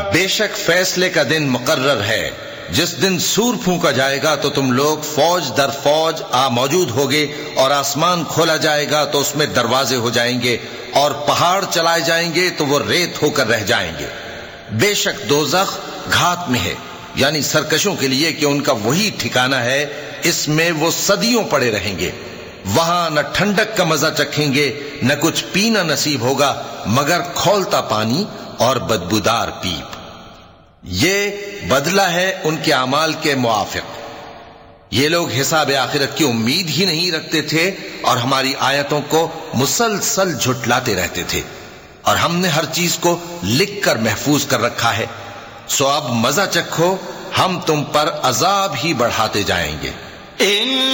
बेशक फैसले का दिन मुकर्रर है, जिस दिन सूर फूंका जाएगा तो तुम लोग फौज दर फौज मौजूद होगे, और आसमान खोला जाएगा तो उसमें दरवाजे हो जाएंगे, और पहाड़ चलाए जाएंगे तो वो रेत होकर रह जाएंगे। बेशक दोज़ख घात में है, यानी सरकशों के लिए कि उनका वही ठिकाना है, इसमें वो सदियों पड़े रहेंगे। वहां न ठंडक का मजा चखेंगे, न कुछ पीना नसीब होगा मगर खौलता पानी और बदबूदार पीप। ये बदला है उनके अमाल के मुआफिक। ये लोग हिसाब आखिरत की उम्मीद ही नहीं रखते थे और हमारी आयतों को मुसलसल झुटलाते रहते थे, और हमने हर चीज को लिख कर महफूज कर रखा है। सो अब मजा चखो, हम तुम पर अजाब ही बढ़ाते जाएंगे।